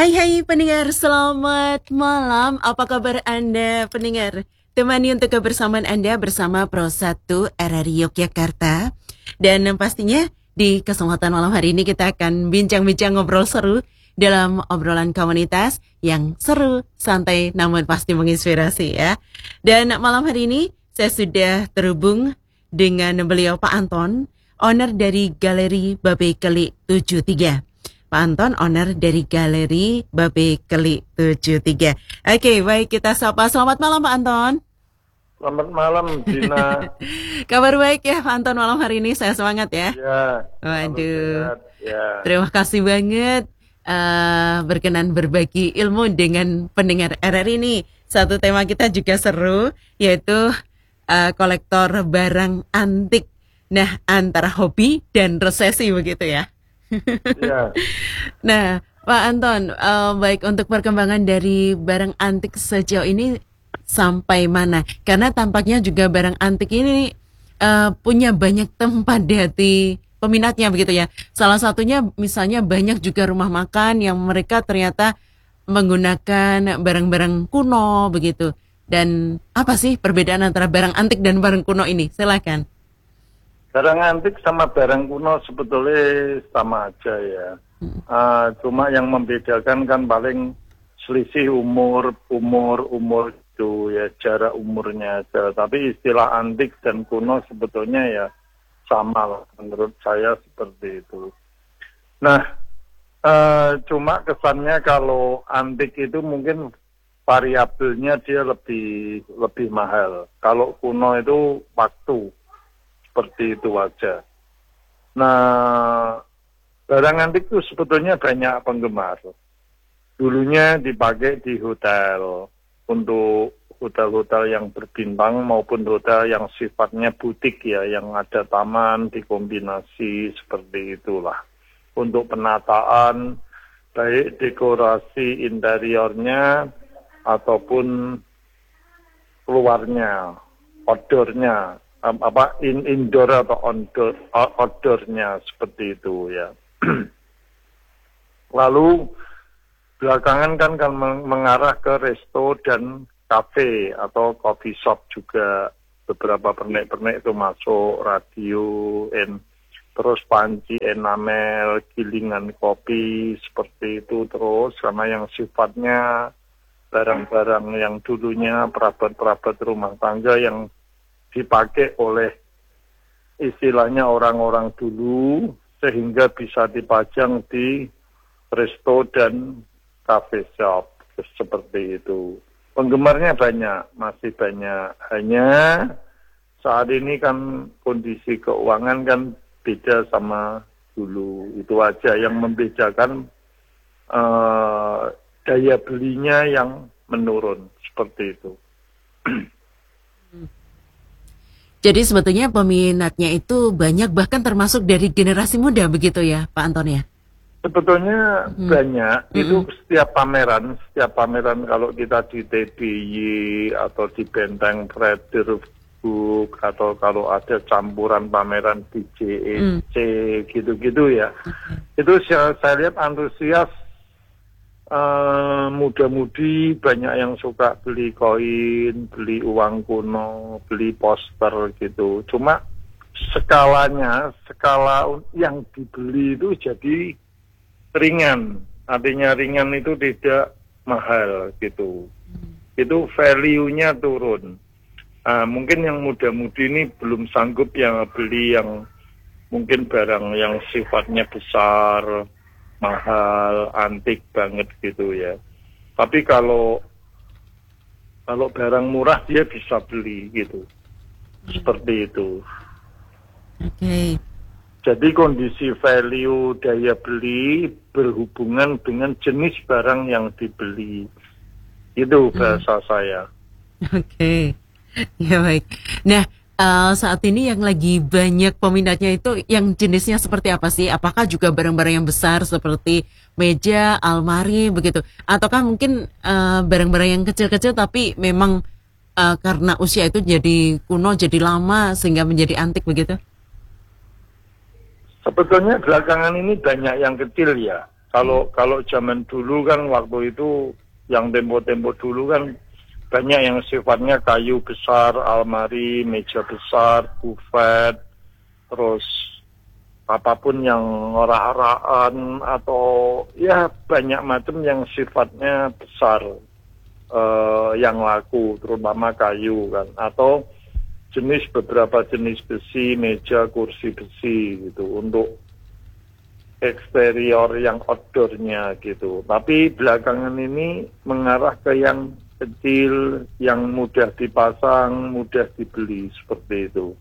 Hai pendengar, selamat malam. Apa kabar Anda pendengar? Temani untuk kebersamaan Anda bersama Pro 1 RRI Yogyakarta. Dan pastinya di kesempatan malam hari ini kita akan bincang-bincang ngobrol seru dalam obrolan komunitas yang seru, santai, namun pasti menginspirasi ya. Dan malam hari ini saya sudah terhubung dengan beliau Pak Anton, owner dari Galeri Babe Keli 73. Pak Anton, owner dari Galeri Babe Keli 73. Oke, baik, kita sapa. Selamat malam Pak Anton. Selamat malam, Dina. Kabar baik ya Pak Anton malam hari ini, saya semangat ya. Ya. Waduh, ya. Terima kasih banget berkenan berbagi ilmu dengan pendengar RRI ini. Satu tema kita juga seru, yaitu kolektor barang antik. Nah, antara hobi dan resesi begitu ya. Ya. Nah, Pak Anton, baik, untuk perkembangan dari barang antik sejauh ini sampai mana? Karena tampaknya juga barang antik ini punya banyak tempat di hati peminatnya begitu ya. Salah satunya misalnya banyak juga rumah makan yang mereka ternyata menggunakan barang-barang kuno begitu. Dan apa sih perbedaan antara barang antik dan barang kuno ini? Silakan. Barang antik sama barang kuno sebetulnya sama aja ya. Cuma yang membedakan kan paling selisih umur itu ya, jarak umurnya aja. Tapi istilah antik dan kuno sebetulnya ya sama lah, menurut saya seperti itu. Nah, cuma kesannya kalau antik itu mungkin variabelnya dia lebih mahal. Kalau kuno itu waktu. Seperti itu aja. Nah, barang antik itu sebetulnya banyak penggemar. Dulunya dipakai di hotel, untuk hotel-hotel yang berbintang maupun hotel yang sifatnya butik ya, yang ada taman dikombinasi seperti itulah. Untuk penataan, baik dekorasi interiornya ataupun keluarnya, outdoornya. Indoor atau outdoornya seperti itu ya. Lalu belakangan kan mengarah ke resto dan kafe atau coffee shop juga. Beberapa pernik-pernik itu masuk, radio, terus panci enamel, gilingan kopi seperti itu terus, karena yang sifatnya barang-barang yang dulunya perabot-perabot rumah tangga yang dipakai oleh istilahnya orang-orang dulu sehingga bisa dipajang di resto dan cafe shop seperti itu. Penggemarnya banyak, masih banyak. Hanya saat ini kan kondisi keuangan kan beda sama dulu. Itu aja yang membedakan daya belinya yang menurun seperti itu. Jadi sebetulnya peminatnya itu banyak, bahkan termasuk dari generasi muda begitu ya Pak Anton ya? Sebetulnya banyak, itu setiap pameran kalau kita di TBY atau di Benteng Frederik atau kalau ada campuran pameran di JEC gitu-gitu ya. Itu saya lihat antusias muda-mudi banyak yang suka beli koin, beli uang kuno, beli poster gitu. Cuma skala yang dibeli itu jadi ringan. Artinya ringan itu tidak mahal gitu. Itu value-nya turun. Mungkin yang muda-mudi ini belum sanggup yang beli yang mungkin barang yang sifatnya besar, mahal, antik banget gitu ya. Tapi kalau barang murah dia bisa beli gitu. Seperti itu. Oke. Jadi kondisi value daya beli berhubungan dengan jenis barang yang dibeli. Itu bahasa saya. Oke. Ya baik. Nah, saat ini yang lagi banyak peminatnya itu yang jenisnya seperti apa sih? Apakah juga barang-barang yang besar seperti meja, almari begitu? Ataukah mungkin barang-barang yang kecil-kecil tapi memang karena usia itu jadi kuno, jadi lama sehingga menjadi antik begitu? Sebetulnya belakangan ini banyak yang kecil ya. Kalau zaman dulu kan waktu itu yang tempo-tempo dulu kan banyak yang sifatnya kayu besar, almari, meja besar, buffet, terus apapun yang ora-oraan atau ya banyak macam yang sifatnya besar yang laku, terutama kayu kan, atau beberapa jenis besi, meja, kursi besi gitu untuk eksterior yang outdoornya gitu. Tapi belakangan ini mengarah ke yang kecil, yang mudah dipasang, mudah dibeli seperti itu.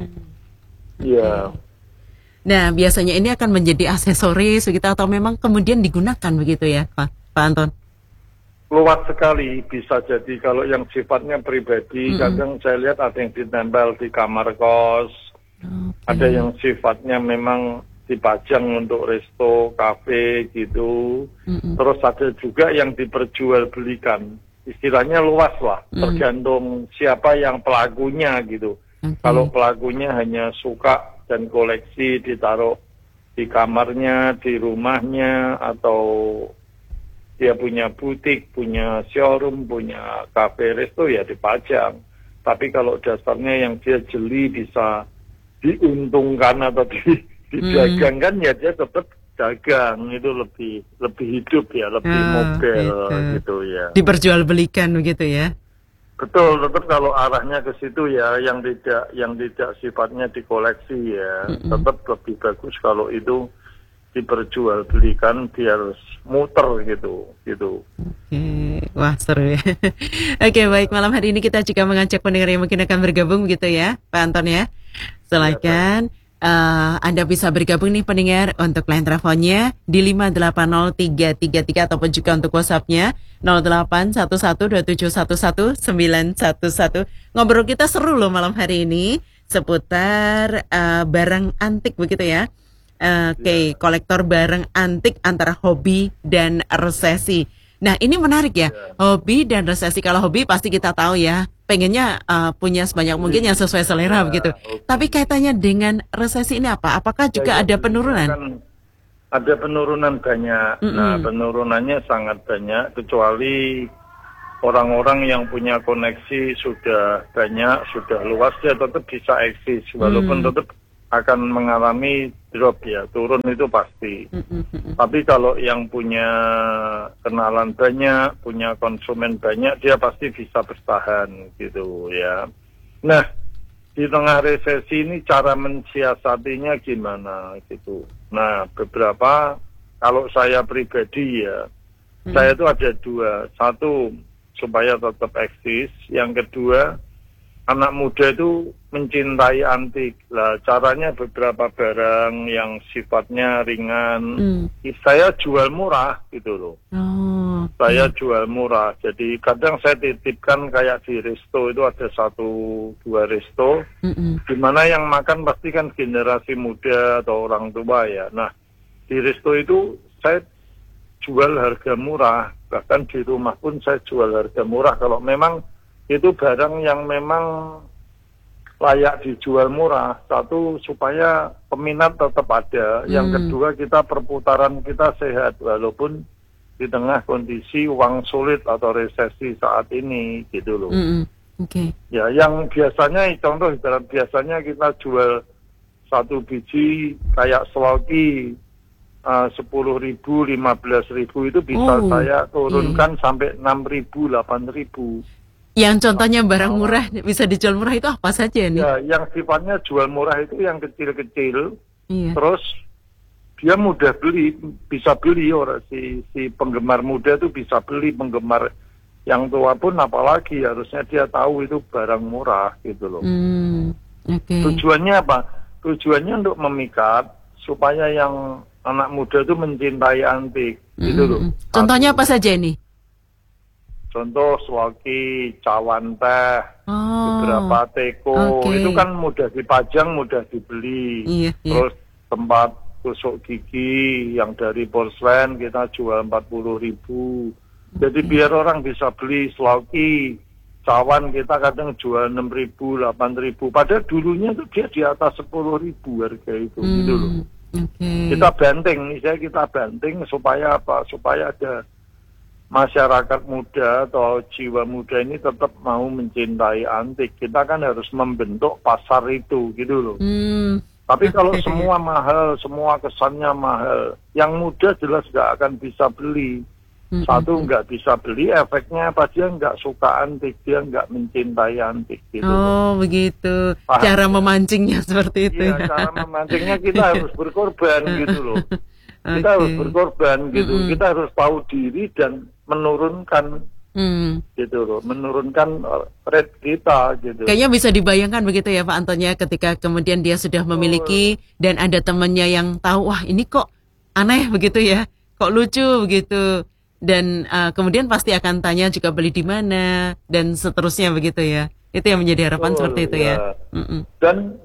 Ya. Nah, biasanya ini akan menjadi aksesoris begitu atau memang kemudian digunakan begitu ya, Pak Anton? Luas sekali bisa jadi kalau yang sifatnya pribadi. Kadang saya lihat ada yang ditempel di kamar kos, ada yang sifatnya memang dipajang untuk resto, kafe gitu. Terus ada juga yang diperjualbelikan. Istilahnya luas lah, tergantung siapa yang pelakunya gitu. Kalau pelakunya hanya suka dan koleksi ditaruh di kamarnya, di rumahnya, atau dia punya butik, punya showroom, punya kafe, resto ya dipajang. Tapi kalau dasarnya yang dia jeli bisa diuntungkan atau didagangkan ya dia tetap dagang, itu lebih hidup ya, lebih model gitu ya. Diperjualbelikan begitu ya. Betul, tetap kalau arahnya ke situ ya, yang tidak sifatnya dikoleksi ya, tetap lebih bagus kalau itu diperjualbelikan biar muter gitu. Wah seru ya. Oke, baik, malam hari ini kita juga mengajak pendengar yang mungkin akan bergabung gitu ya, Pak Anton ya. Silakan. Anda bisa bergabung nih pendengar untuk line teleponnya di 580-333 ataupun juga untuk WhatsApp-nya 0811271111. Ngobrol kita seru loh malam hari ini seputar barang antik begitu ya. Oke, kolektor barang antik antara hobi dan resesi. Nah, ini menarik ya, hobi dan resesi. Kalau hobi pasti kita tahu ya, pengennya punya sebanyak mungkin yang sesuai selera begitu. Tapi kaitannya dengan resesi ini apa? Apakah juga ada penurunan? Kan ada penurunan banyak. Nah, penurunannya sangat banyak, kecuali orang-orang yang punya koneksi sudah banyak, sudah luas, dia tetap bisa eksis, walaupun tetap akan mengalami drop ya, turun itu pasti. Tapi kalau yang punya kenalan banyak, punya konsumen banyak, dia pasti bisa bertahan gitu ya. Nah, di tengah resesi ini cara mensiasatinya gimana gitu. Nah, beberapa, kalau saya pribadi ya, saya itu ada dua. Satu, supaya tetap eksis. Yang kedua, anak muda itu mencintai antik. Lah, caranya beberapa barang yang sifatnya ringan. Saya jual murah gitu loh. Saya jual murah. Jadi kadang saya titipkan kayak di resto itu ada 1-2 resto. Dimana yang makan pasti kan generasi muda atau orang tua ya. Nah, di resto itu saya jual harga murah. Bahkan di rumah pun saya jual harga murah. Kalau memang itu barang yang memang layak dijual murah. Satu, supaya peminat tetap ada. Yang kedua, kita perputaran kita sehat walaupun di tengah kondisi uang sulit atau resesi saat ini gitu loh. Ya, yang biasanya contoh biasanya kita jual satu biji kayak Sloki 10.000, 15.000 itu bisa saya turunkan sampai 6.000, 8.000. Yang contohnya barang murah bisa dijual murah itu apa saja nih? Ya, yang sifatnya jual murah itu yang kecil-kecil. Terus dia mudah beli, bisa beli orang si penggemar muda itu bisa beli, penggemar yang tua pun apalagi harusnya dia tahu itu barang murah gitu loh. Tujuannya apa? Tujuannya untuk memikat supaya yang anak muda itu mencintai antik gitu loh. Contohnya apa saja ini? Contoh Sloki, cawan teh, beberapa teko, itu kan mudah dipajang, mudah dibeli. Terus tempat tusuk gigi yang dari porselen kita jual 40.000. Jadi biar orang bisa beli Sloki, cawan kita kadang jual 6.000, 8.000. Padahal dulunya tuh dia di atas 10.000 harga itu gitu loh. Oke. Kita banting, misalnya kita banting supaya apa? Supaya ada masyarakat muda atau jiwa muda ini tetap mau mencintai antik. Kita kan harus membentuk pasar itu gitu loh. Tapi kalau semua mahal, semua kesannya mahal, yang muda jelas nggak akan bisa beli. Satu, nggak bisa beli, efeknya apa? Dia nggak suka antik, dia nggak mencintai antik gitu. Oh begitu, Paham, cara ya? memancingnya seperti itu Iya, ya. cara memancingnya kita harus berkorban gitu loh. Kita harus berkorban gitu. Kita harus tahu diri dan menurunkan gitu loh, menurunkan rate kita gitu. Kayaknya bisa dibayangkan begitu ya Pak Antonia, ketika kemudian dia sudah memiliki dan ada temannya yang tahu, wah ini kok aneh begitu ya, kok lucu begitu. Dan kemudian pasti akan tanya juga beli di mana dan seterusnya begitu ya. Itu yang menjadi harapan seperti itu ya. Dan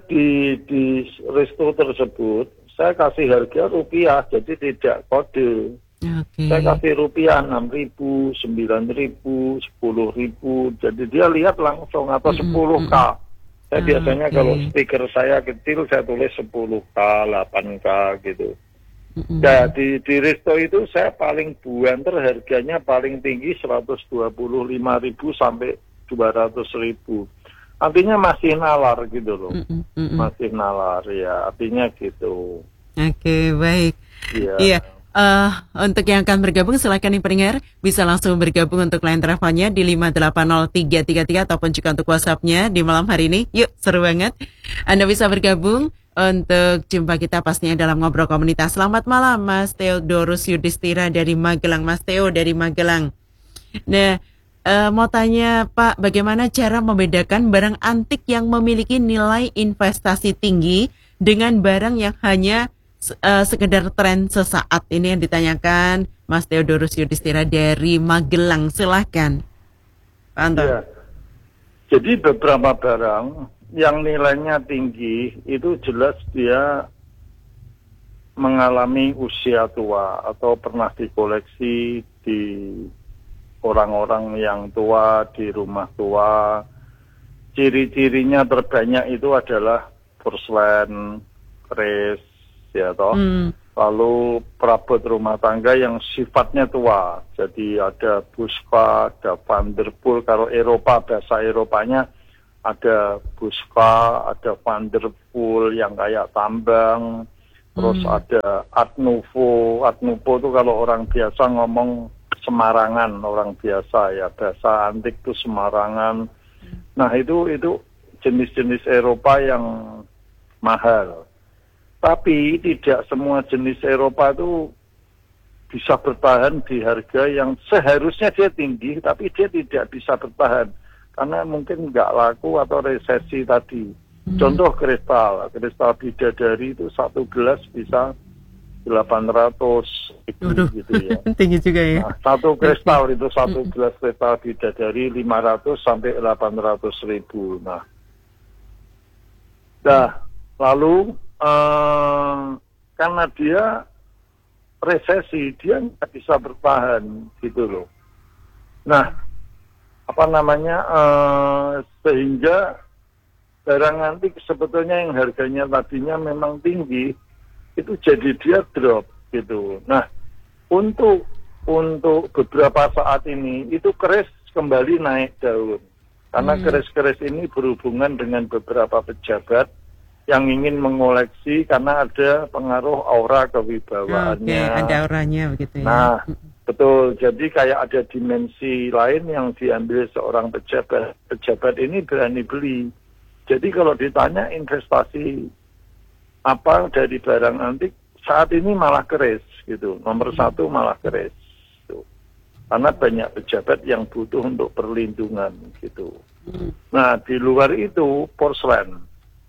di resto tersebut saya kasih harga rupiah, jadi tidak kode. Okay. Saya kasih rupiah 6.000, 9.000, 10.000. Jadi dia lihat langsung atau 10K. Saya biasanya kalau stiker saya kecil saya tulis 10K, 8K gitu. Nah, di resto itu saya paling buanter harganya paling tinggi 125.000 sampai 200.000. Artinya masih nalar gitu loh. Masih nalar ya, artinya gitu. Oke, baik. Iya. Untuk yang akan bergabung silakan nih pendengar bisa langsung bergabung untuk line teleponnya di 580-333 ataupun juga untuk WhatsApp-nya di malam hari ini. Yuk, seru banget. Anda bisa bergabung untuk jumpa kita pastinya dalam ngobrol komunitas. Selamat malam Mas Theodorus Yudhistira dari Magelang. Mas Theo dari Magelang. Nah, mau tanya Pak, bagaimana cara membedakan barang antik yang memiliki nilai investasi tinggi dengan barang yang hanya sekedar tren sesaat? Ini yang ditanyakan Mas Theodorus Yudhistira dari Magelang. Silahkan Pak Anton. Ya. Jadi beberapa barang yang nilainya tinggi itu jelas dia mengalami usia tua atau pernah dikoleksi di orang-orang yang tua, di rumah tua. Ciri-cirinya terbanyak itu adalah porselen, keris, ya toh. Lalu perabot rumah tangga yang sifatnya tua. Jadi ada Buska, ada Van der Poel. Kalau Eropa, bahasa Eropanya ada Buska, ada Van der Poel yang kayak tambang. Terus ada Art Nouveau. Art Nouveau itu kalau orang biasa ngomong Semarangan, orang biasa ya. Bahasa antik itu Semarangan. Nah itu jenis-jenis Eropa yang mahal. Tapi tidak semua jenis Eropa itu bisa bertahan di harga yang seharusnya dia tinggi, tapi dia tidak bisa bertahan. Karena mungkin nggak laku atau resesi tadi. Contoh kristal bidadari itu satu gelas bisa 800 gitu ya. Tinggi juga ya. Nah, satu kristal itu satu gelas kristal bidadari 500 sampai 800.000. Nah, lalu karena dia resesi, dia nggak bisa bertahan gitu loh. Nah, sehingga barang antik sebetulnya yang harganya tadinya memang tinggi, itu jadi dia drop gitu. Nah, untuk beberapa saat ini itu keris kembali naik daun. Karena keris-keris ini berhubungan dengan beberapa pejabat yang ingin mengoleksi karena ada pengaruh aura kewibawaannya. Oke, ada auranya begitu ya. Nah, betul. Jadi kayak ada dimensi lain yang diambil seorang pejabat. Pejabat ini berani beli. Jadi kalau ditanya investasi apa dari barang antik, saat ini malah keris gitu. Nomor satu malah keris. Gitu. Karena banyak pejabat yang butuh untuk perlindungan gitu. Nah, di luar itu porselen.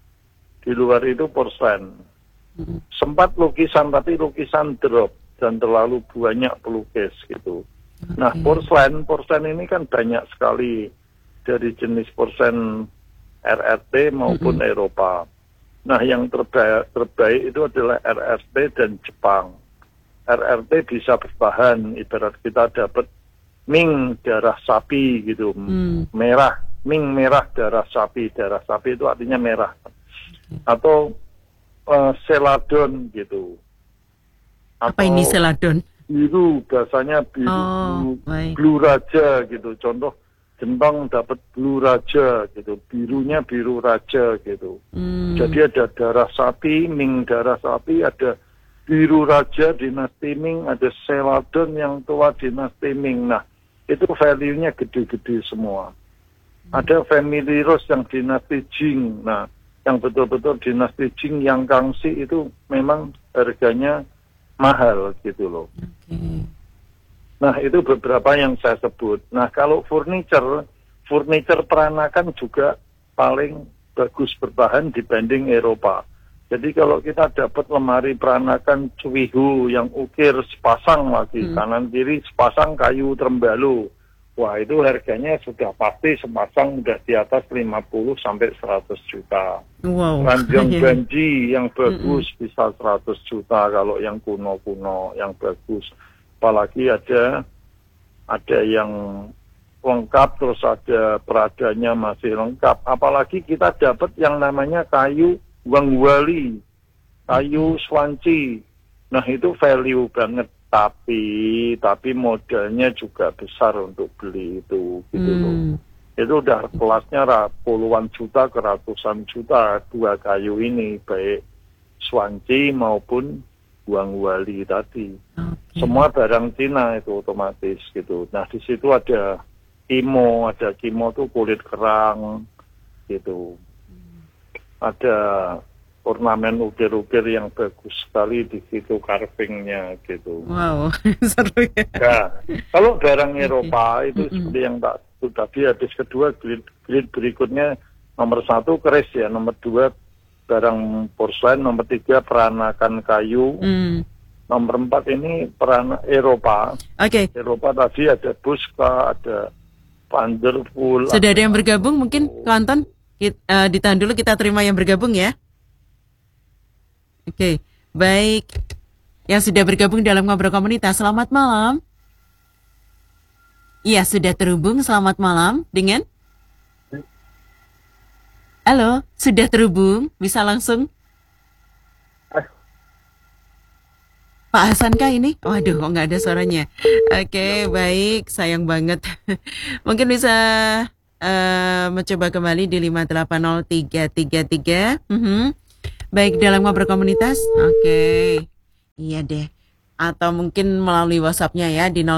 Sempat lukisan, tapi lukisan drop dan terlalu banyak pelukis gitu. Nah, porselen ini kan banyak sekali dari jenis porselen RRT maupun Eropa. Nah, yang terbaik itu adalah RRT dan Jepang. RRT bisa bertahan, ibarat kita dapat Ming darah sapi gitu, merah, Ming merah darah sapi itu artinya merah. Atau seladon gitu. Apa ini seladon? Biru, biasanya biru, blue raja gitu. Contoh Gentong dapat blue raja gitu, birunya biru raja gitu. Jadi ada darah sapi, Ming darah sapi, ada biru raja dinasti Ming, ada seladon yang tua dinasti Ming. Nah, itu value-nya gede-gede semua. Ada family rose yang dinasti Jing. Nah, yang betul-betul dinasti Jing yang Kangxi itu memang harganya mahal gitu loh. Nah, itu beberapa yang saya sebut. Nah, kalau furniture peranakan juga paling bagus berbahan dibanding Eropa. Jadi kalau kita dapat lemari peranakan cuihu yang ukir sepasang lagi, kanan kiri sepasang kayu trembalo. Wah, itu harganya sudah pasti sepasang udah di atas 50 sampai 100 juta. Wow. Ranjang banji yang bagus bisa 100 juta kalau yang kuno-kuno yang bagus. Apalagi ada yang lengkap, terus ada peradanya masih lengkap. Apalagi kita dapat yang namanya kayu wangwali, kayu swanci. Nah, itu value banget, tapi modalnya juga besar untuk beli itu gitu loh. Itu udah kelasnya puluhan juta ke ratusan juta dua kayu ini, baik swanci maupun Guang Wali tadi. Semua barang Cina itu otomatis gitu. Nah, di situ ada kimo tuh kulit kerang gitu. Ada ornamen ukir-ukir yang bagus sekali di situ, carvingnya gitu. Wow, seru ya. Nah, kalau barang Eropa itu seperti yang tak sebut tadi, habis kedua grade berikutnya nomor 1 keris ya, nomor 2 barang porselen, nomor 3 peranakan kayu, nomor 4 ini Eropa. Eropa tadi ada Buska, ada Vanderpool. Sudah ada yang bergabung mungkin, Anton? Ditahan dulu, kita terima yang bergabung ya. Oke, baik. Yang sudah bergabung dalam ngobrol komunitas, selamat malam. Iya, sudah terhubung, selamat malam dengan... Halo, sudah terhubung? Bisa langsung? Pak Hasan kah ini? Waduh, kok nggak ada suaranya. Oke, baik, sayang banget. Mungkin bisa mencoba kembali di 5803333. Baik, dalam ngobrol komunitas. Oke, iya deh. Atau mungkin melalui WhatsApp-nya ya di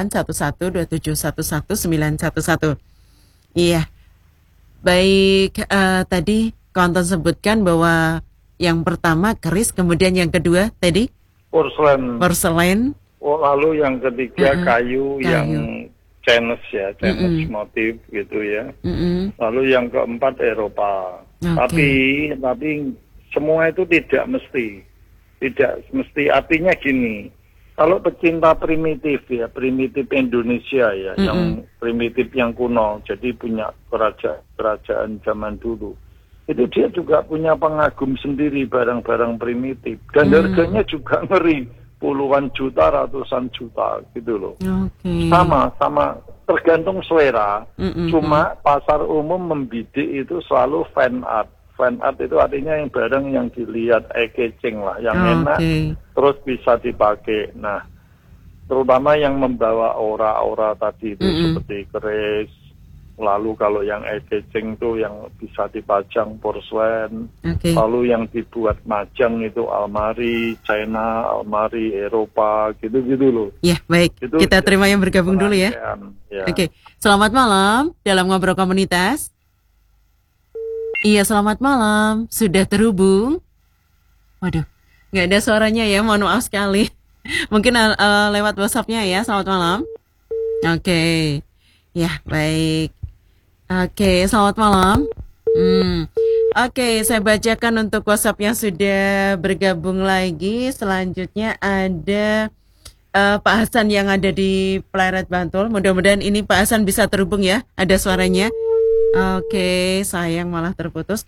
081127119111. Iya. Baik, tadi Konton sebutkan bahwa yang pertama keris, kemudian yang kedua tadi porselen. Lalu yang ketiga kayu yang Chinese ya, Chinese motif gitu ya. Lalu yang keempat Eropa. Tapi semua itu tidak mesti. Artinya gini. Kalau pecinta primitif ya, primitif Indonesia ya, yang primitif yang kuno, jadi punya kerajaan zaman dulu. Itu dia juga punya pengagum sendiri barang-barang primitif. Dan harganya juga ngeri, puluhan juta, ratusan juta gitu loh. Sama, tergantung selera. Cuma pasar umum membidik itu selalu fan art. Fan art itu artinya yang barang yang dilihat eye-catching lah, yang enak, terus bisa dipakai. Nah, terutama yang membawa aura-aura tadi itu seperti keris. Lalu kalau yang eye-catching itu yang bisa dipajang porselen. Lalu yang dibuat majang itu almari China, almari Eropa, gitu-gitu loh. Ya, baik. Itu kita terima yang bergabung dulu ya. Oke. Selamat malam dalam ngobrol komunitas. Iya, selamat malam. Sudah terhubung? Waduh, nggak ada suaranya ya, mohon maaf sekali. Mungkin lewat WhatsApp-nya ya, selamat malam. Oke. Ya, baik. Oke, selamat malam. Oke, saya bacakan untuk WhatsApp yang sudah bergabung lagi. Selanjutnya ada Pak Hasan yang ada di Pleret Bantul. Mudah-mudahan ini Pak Hasan bisa terhubung ya, ada suaranya. Oke, sayang malah terputus.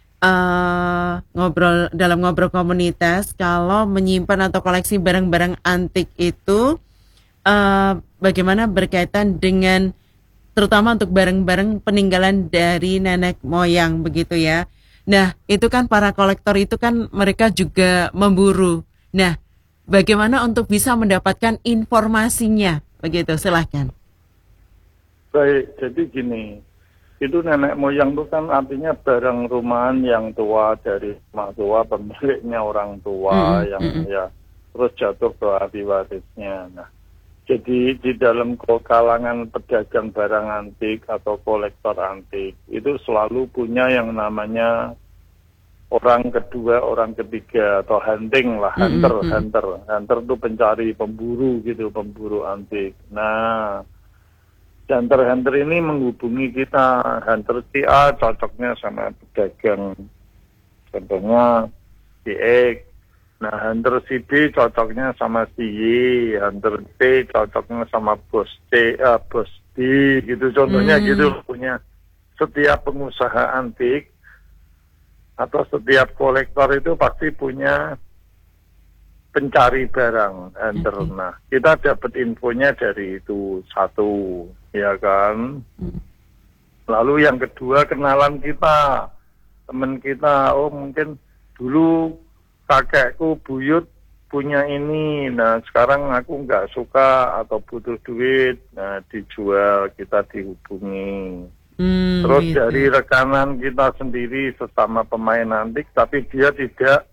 Dalam ngobrol komunitas, kalau menyimpan atau koleksi barang-barang antik itu bagaimana berkaitan dengan terutama untuk barang-barang peninggalan dari nenek moyang begitu ya. Nah, itu kan para kolektor itu kan mereka juga memburu. Nah, bagaimana untuk bisa mendapatkan informasinya? Begitu, silahkan. Baik, jadi gini, itu nenek moyang itu kan artinya barang rumahan yang tua dari rumah tua, pemiliknya orang tua yang ya terus jatuh ke ahli warisnya. Nah, jadi di dalam kalangan pedagang barang antik atau kolektor antik itu selalu punya yang namanya orang kedua, orang ketiga atau hunting lah, hunter itu pencari, pemburu gitu, pemburu antik. Nah, hunter ini menghubungi kita, hunter si A cocoknya sama pedagang, contohnya si X. Nah, hunter si B cocoknya sama si Y, hunter C cocoknya sama bos C, bos D, gitu contohnya gitu. Punya setiap pengusaha antik atau setiap kolektor itu pasti punya pencari barang hunter. Nah, kita dapat infonya dari itu satu, ya kan. Lalu yang kedua kenalan kita, teman kita, oh mungkin dulu kakekku buyut punya ini, nah sekarang aku nggak suka atau butuh duit, nah dijual, kita dihubungi. Terus Gitu. dari rekanan kita sendiri sesama pemain antik, tapi dia tidak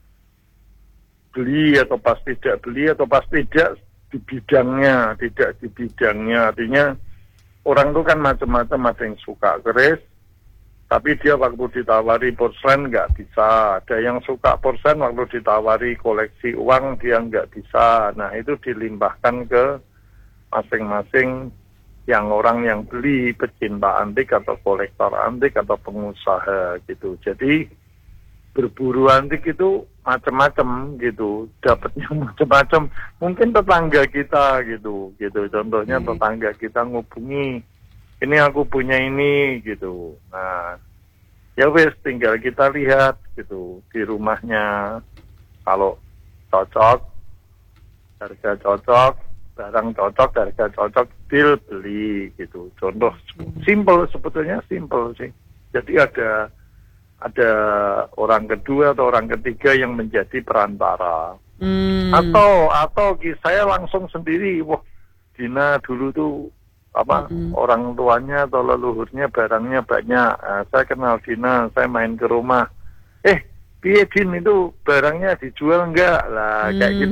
beli atau pas tidak beli atau pas tidak di bidangnya, artinya orang itu kan macam-macam, ada yang suka keris tapi dia waktu ditawari porselen nggak bisa, ada yang suka porselen waktu ditawari koleksi uang dia nggak bisa. Nah, itu dilimpahkan ke masing-masing yang orang yang beli, pecinta antik atau kolektor antik atau pengusaha gitu. Jadi berburu antik itu macam-macam gitu, dapatnya macam-macam. Mungkin tetangga kita gitu. Contohnya tetangga kita ngubungi, ini aku punya ini gitu. Nah, ya wes tinggal kita lihat gitu di rumahnya. Kalau cocok, harga cocok, barang cocok, harga cocok, deal beli gitu. Contoh simple, sebetulnya simple sih. Jadi ada orang kedua atau orang ketiga yang menjadi perantara. Atau saya langsung sendiri, wah Dina dulu tuh orang tuanya atau leluhurnya barangnya banyak. Nah, saya kenal Dina, saya main ke rumah. Piye Din itu barangnya dijual enggak? Lah kayak gitu.